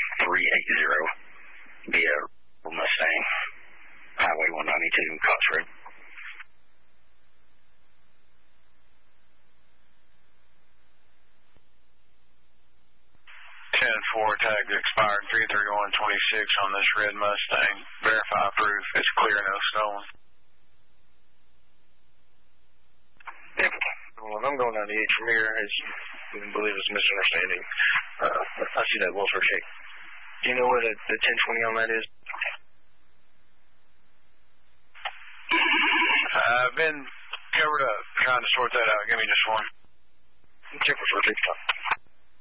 380 via Mustang, Highway 192, Cox Road. 10-4, tag expired 33126 on this red Mustang. Verify proof. It's clear, no stolen. Well, I'm going down the 8 from here, as you believe it's a misunderstanding. I see that welfare check. Do you know where the 1020 on that is? I've been covered up trying to sort that out. Give me just one. Check for 6 o'clock.